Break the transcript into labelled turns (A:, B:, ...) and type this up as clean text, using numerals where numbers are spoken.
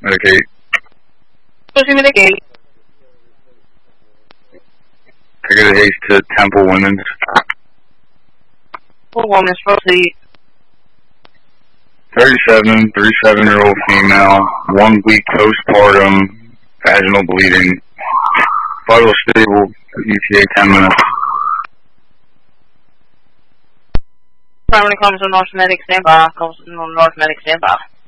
A: Medicate.
B: Pushing Medicate.
A: Figure the haste to Temple Women's.
B: Full woman's proceed.
A: 37, 37-year-old female, 1 week postpartum, vaginal bleeding, vital stable, ETA 10 minutes.
B: Primary comes on North Medic standby. Comes on North Medic standby.